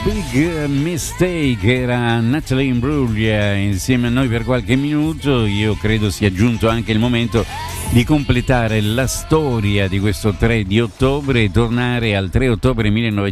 Big Mistake, era Natalie Imbruglia insieme a noi per qualche minuto. Io credo sia giunto anche il momento di completare la storia di questo 3 di ottobre e tornare al 3 ottobre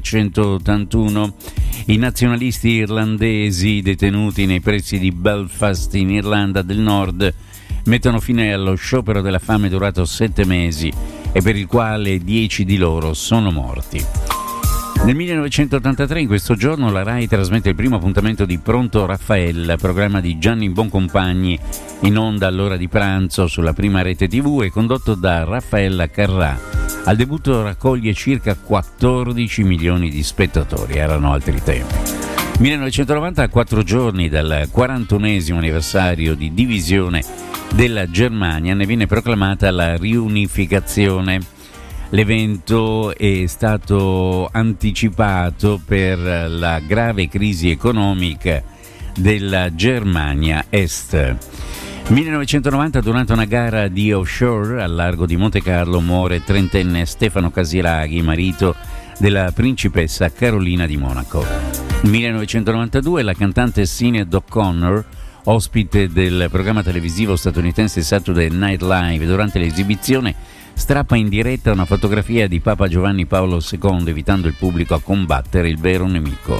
1981. I nazionalisti irlandesi detenuti nei pressi di Belfast in Irlanda del Nord mettono fine allo sciopero della fame durato 7 mesi e per il quale 10 di loro sono morti. Nel 1983, in questo giorno, la RAI trasmette il primo appuntamento di Pronto Raffaella, programma di Gianni Boncompagni, in onda all'ora di pranzo sulla prima rete TV e condotto da Raffaella Carrà. Al debutto raccoglie circa 14 milioni di spettatori, erano altri tempi. 1990, a 4 giorni dal 41esimo anniversario di divisione della Germania, ne viene proclamata la riunificazione. L'evento è stato anticipato per la grave crisi economica della Germania Est. 1990, durante una gara di offshore al largo di Monte Carlo, muore trentenne Stefano Casiraghi, marito della principessa Carolina di Monaco. 1992, la cantante Sinéad O'Connor, ospite del programma televisivo statunitense Saturday Night Live, durante l'esibizione strappa in diretta una fotografia di Papa Giovanni Paolo II, invitando il pubblico a combattere il vero nemico.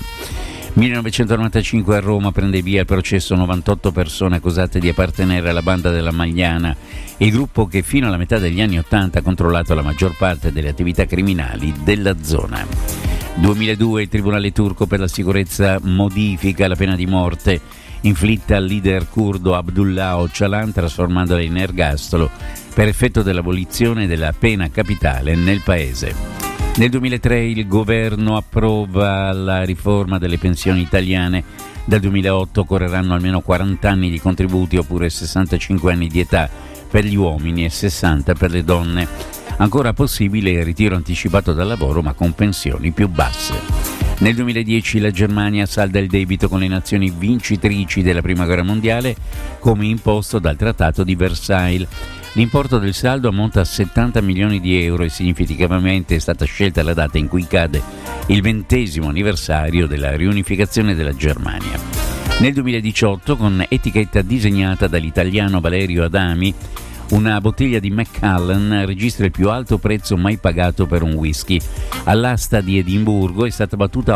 1995, a Roma prende via il processo 98 persone accusate di appartenere alla banda della Magliana, il gruppo che fino alla metà degli anni 80 ha controllato la maggior parte delle attività criminali della zona. 2002, il Tribunale turco per la sicurezza modifica la pena di morte inflitta al leader curdo Abdullah Öcalan, trasformandola in ergastolo per effetto dell'abolizione della pena capitale nel paese. Nel 2003 il governo approva la riforma delle pensioni italiane. Dal 2008 correranno almeno 40 anni di contributi oppure 65 anni di età per gli uomini e 60 per le donne. Ancora possibile il ritiro anticipato dal lavoro, ma con pensioni più basse. Nel 2010 la Germania salda il debito con le nazioni vincitrici della Prima Guerra Mondiale, come imposto dal Trattato di Versailles. L'importo del saldo ammonta a 70 milioni di euro e significativamente è stata scelta la data in cui cade il 20° anniversario della riunificazione della Germania. Nel 2018, con etichetta disegnata dall'italiano Valerio Adami, una bottiglia di Macallan registra il più alto prezzo mai pagato per un whisky. All'asta di Edimburgo è stata battuta a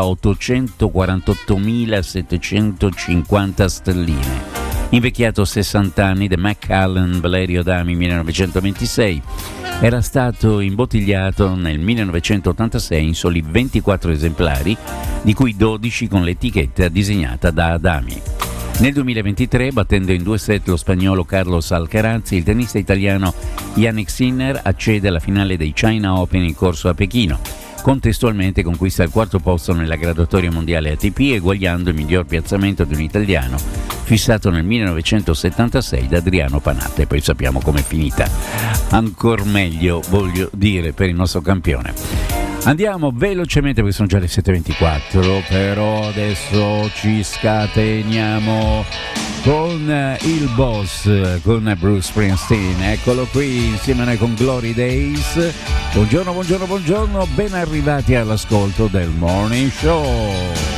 848.750 sterline. Invecchiato 60 anni, The Macallan Valerio Adami 1926 era stato imbottigliato nel 1986 in soli 24 esemplari, di cui 12 con l'etichetta disegnata da Adami. Nel 2023, battendo in 2 set lo spagnolo Carlos Alcaraz, il tennista italiano Jannik Sinner accede alla finale dei China Open in corso a Pechino. Contestualmente conquista il 4° posto nella graduatoria mondiale ATP, eguagliando il miglior piazzamento di un italiano fissato nel 1976 da Adriano Panatta. E poi sappiamo com'è finita. Ancor meglio, voglio dire, per il nostro campione. Andiamo velocemente perché sono già le 7:24, però adesso ci scateniamo con il boss, con Bruce Springsteen. Eccolo qui insieme a noi con Glory Days. Buongiorno, buongiorno, buongiorno, ben arrivati all'ascolto del Morning Show.